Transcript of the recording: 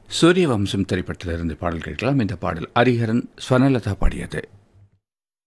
சூரிய வம்சம் திரைப்படத்திலிருந்து பாடல் கேட்கலாம். இந்த பாடல் ஹரிஹரன் ஸ்வர்ணலதா பாடியது.